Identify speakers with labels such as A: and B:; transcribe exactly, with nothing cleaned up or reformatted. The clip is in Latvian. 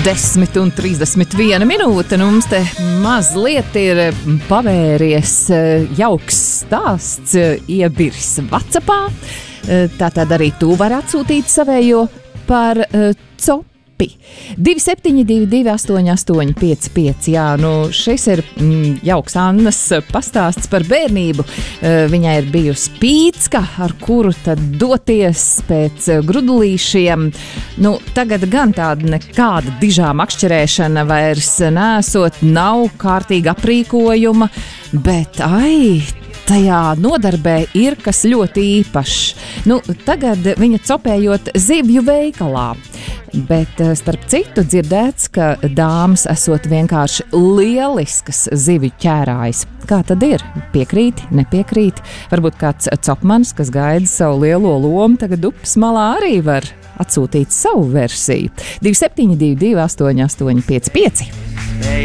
A: desmit un trīsdesmit viena minūte. Nu, mums te mazliet ir pavēries jauks stāsts iebirs WhatsAppā. Tātad arī tu vari atsūtīt savējo par copu. divi septiņi divi divi astoņi astoņi pieci pieci. Jā, nu šis ir mm, jauks Annas pastāsts par bērnību. Uh, viņai ir bijusi pīcka, ar kuru tad doties pēc uh, grudulīšiem. Nu, tagad gan tāda nekāda dižā makšķerēšana vairs nesot, nav kārtīga aprīkojuma, bet ai, tajā nodarbē ir kas ļoti īpašs. Nu, tagad viņa copējot zivju veikalā. Bet starp citu dzirdēts, ka dāmas esot vienkārši lieliskas zivju ķērājas. Kā tad ir? Piekrīti, nepiekrīti? Varbūt kāds copmanis, kas gaida savu lielo lomu, tagad upes malā arī var atsūtīt savu versiju. divi septiņi divi divi astoņi astoņi pieci pieci.